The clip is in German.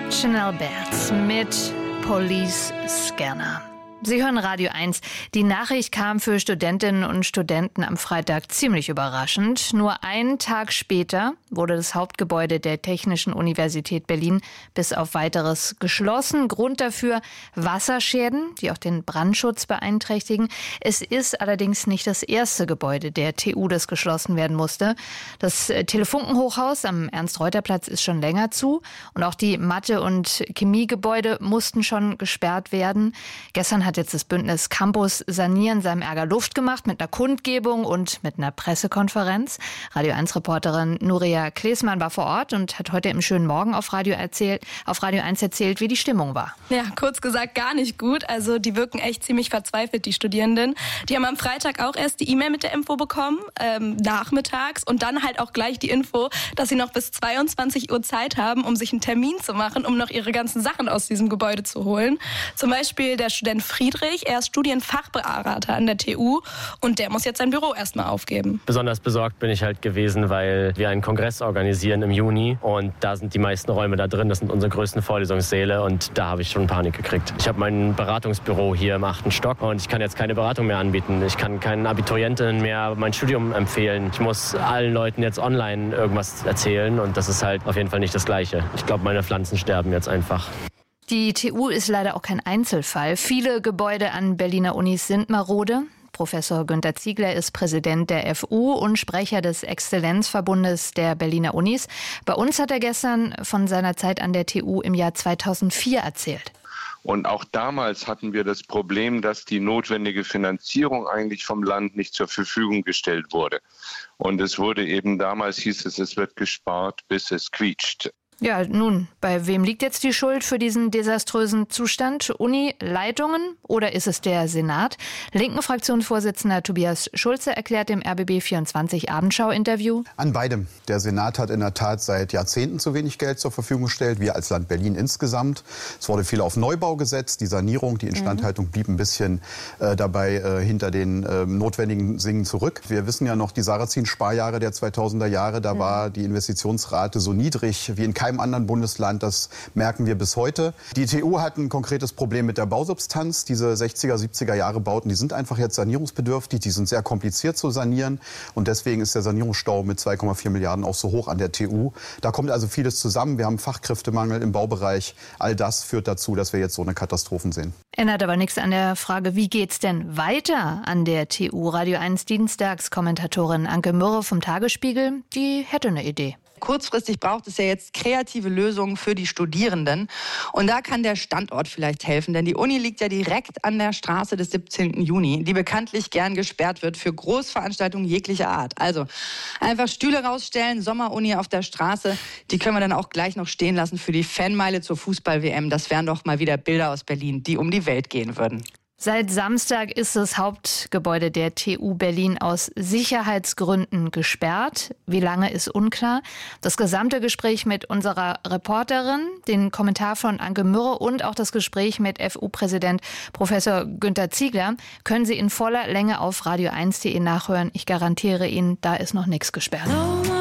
Chanel Baird mit Police Scanner. Sie hören Radio 1. Die Nachricht kam für Studentinnen und Studenten am Freitag ziemlich überraschend. Nur einen Tag später wurde das Hauptgebäude der Technischen Universität Berlin bis auf Weiteres geschlossen. Grund dafür Wasserschäden, die auch den Brandschutz beeinträchtigen. Es ist allerdings nicht das erste Gebäude der TU, das geschlossen werden musste. Das Telefunkenhochhaus am Ernst-Reuter-Platz ist schon länger zu. Und auch die Mathe- und Chemiegebäude mussten schon gesperrt werden. Gestern hat jetzt das Bündnis Campus Sanieren seinem Ärger Luft gemacht mit einer Kundgebung und mit einer Pressekonferenz. Radio 1-Reporterin Nuria Klesmann war vor Ort und hat heute im schönen Morgen auf Radio 1 erzählt, wie die Stimmung war. Ja, kurz gesagt gar nicht gut. Also die wirken echt ziemlich verzweifelt, die Studierenden. Die haben am Freitag auch erst die E-Mail mit der Info bekommen, nachmittags, und dann halt auch gleich die Info, dass sie noch bis 22 Uhr Zeit haben, um sich einen Termin zu machen, um noch ihre ganzen Sachen aus diesem Gebäude zu holen. Zum Beispiel der Student Friedrich, er ist Studienfachberater an der TU und der muss jetzt sein Büro erstmal aufgeben. Besonders besorgt bin ich halt gewesen, weil wir einen Kongress organisieren im Juni und da sind die meisten Räume da drin. Das sind unsere größten Vorlesungssäle und da habe ich schon Panik gekriegt. Ich habe mein Beratungsbüro hier im 8. Stock und ich kann jetzt keine Beratung mehr anbieten. Ich kann keinen Abiturientinnen mehr mein Studium empfehlen. Ich muss allen Leuten jetzt online irgendwas erzählen und das ist halt auf jeden Fall nicht das Gleiche. Ich glaube, meine Pflanzen sterben jetzt einfach. Die TU ist leider auch kein Einzelfall. Viele Gebäude an Berliner Unis sind marode. Professor Günter Ziegler ist Präsident der FU und Sprecher des Exzellenzverbundes der Berliner Unis. Bei uns hat er gestern von seiner Zeit an der TU im Jahr 2004 erzählt. Und auch damals hatten wir das Problem, dass die notwendige Finanzierung eigentlich vom Land nicht zur Verfügung gestellt wurde. Und es wurde eben damals, hieß es wird gespart, bis es quietscht. Ja, nun, bei wem liegt jetzt die Schuld für diesen desaströsen Zustand? Uni-Leitungen oder ist es der Senat? Linken Fraktionsvorsitzender Tobias Schulze erklärt im RBB24 Abendschau-Interview: An beidem. Der Senat hat in der Tat seit Jahrzehnten zu wenig Geld zur Verfügung gestellt, wir als Land Berlin insgesamt. Es wurde viel auf Neubau gesetzt, die Sanierung, die Instandhaltung blieb ein bisschen dabei hinter den notwendigen Dingen zurück. Wir wissen ja noch, die Sarrazin-Sparjahre der 2000er Jahre, da war die Investitionsrate so niedrig wie in keinem anderen Bundesland, das merken wir bis heute. Die TU hat ein konkretes Problem mit der Bausubstanz. Diese 60er, 70er Jahre Bauten, die sind einfach jetzt sanierungsbedürftig, die sind sehr kompliziert zu sanieren und deswegen ist der Sanierungsstau mit 2,4 Milliarden auch so hoch an der TU. Da kommt also vieles zusammen. Wir haben Fachkräftemangel im Baubereich. All das führt dazu, dass wir jetzt so eine Katastrophen sehen. Ändert aber nichts an der Frage, wie geht's denn weiter an der TU? Radio 1 Dienstagskommentatorin Anke Mürre vom Tagesspiegel, die hätte eine Idee. Kurzfristig braucht es ja jetzt kreative Lösungen für die Studierenden. Und da kann der Standort vielleicht helfen, denn die Uni liegt ja direkt an der Straße des 17. Juni, die bekanntlich gern gesperrt wird für Großveranstaltungen jeglicher Art. Also einfach Stühle rausstellen, Sommeruni auf der Straße, die können wir dann auch gleich noch stehen lassen für die Fanmeile zur Fußball-WM. Das wären doch mal wieder Bilder aus Berlin, die um die Welt gehen würden. Seit Samstag ist das Hauptgebäude der TU Berlin aus Sicherheitsgründen gesperrt. Wie lange ist unklar. Das gesamte Gespräch mit unserer Reporterin, den Kommentar von Anke Mürre und auch das Gespräch mit FU-Präsident Professor Günter Ziegler können Sie in voller Länge auf radio1.de nachhören. Ich garantiere Ihnen, da ist noch nichts gesperrt.